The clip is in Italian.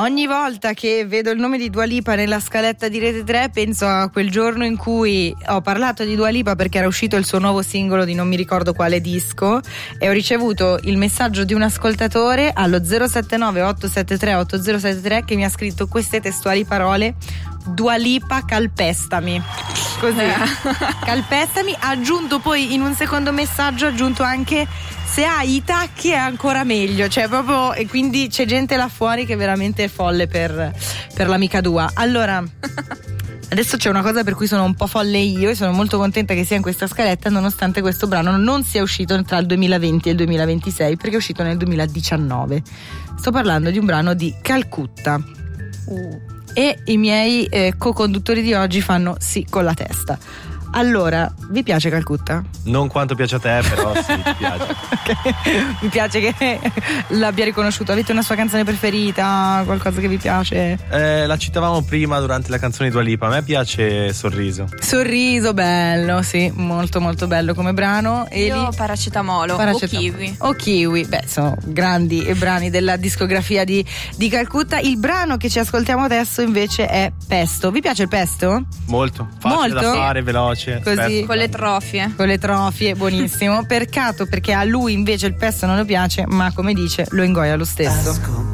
Ogni volta che vedo il nome di Dua Lipa nella scaletta di Rete 3 penso a quel giorno in cui ho parlato di Dua Lipa perché era uscito il suo nuovo singolo di non mi ricordo quale disco e ho ricevuto il messaggio di un ascoltatore allo 079 873 8073 che mi ha scritto queste testuali parole: Dua Lipa calpestami. Così calpestami. Ha aggiunto poi in un secondo messaggio, ha aggiunto anche: se hai i tacchi è ancora meglio, cioè proprio, e quindi c'è gente là fuori che è veramente folle per l'amica Dua. Allora adesso c'è una cosa per cui sono un po' folle io e sono molto contenta che sia in questa scaletta, nonostante questo brano non sia uscito tra il 2020 e il 2026, perché è uscito nel 2019. Sto parlando di un brano di Calcutta. E i miei co-conduttori di oggi fanno sì con la testa. Allora, vi piace Calcutta? Non quanto piace a te, però sì, ti piace. Okay. Mi piace che l'abbia riconosciuto. Avete una sua canzone preferita? Qualcosa che vi piace? La citavamo prima durante la canzone di Dua Lipa. A me piace Sorriso. Sorriso, bello, sì, molto molto bello come brano. Io Paracetamolo o Kiwi. O Kiwi, beh, sono grandi brani della discografia di Calcutta. Il brano che ci ascoltiamo adesso invece è Pesto. Vi piace il pesto? Molto, facile da fare, veloce. Così, con le trofie. Con le trofie, buonissimo. Peccato perché a lui invece il pesto non lo piace, ma come dice lo ingoia lo stesso.